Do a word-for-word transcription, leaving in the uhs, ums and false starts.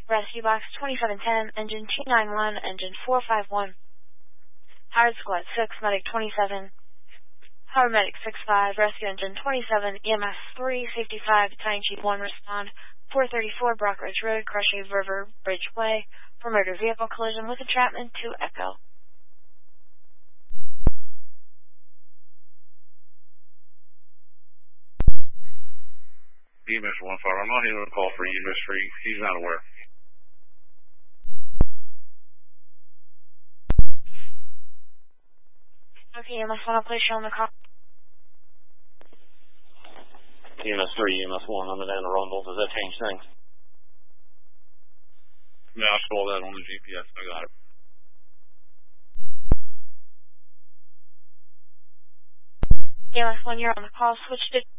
Rescue Box twenty-seven ten, Engine two nine one, Engine four five one. Howard Squad six, Medic twenty-seven. Howard Medic six five, Rescue Engine twenty-seven, E M S three, Safety five, Battalion Chief one, respond. four thirty-four, Brock Ridge Road, Crushy River Bridge Way, for motor vehicle collision with entrapment to Echo. E M S one five, I'm not hearing a call for E M S three. He's not aware. Okay, E M S one, I'll place you on the call. E M S three, E M S one, I'm at Anne Arundel. Does that change things? No, I saw that on the G P S. I got it. E M S one, you're on the call. Switch to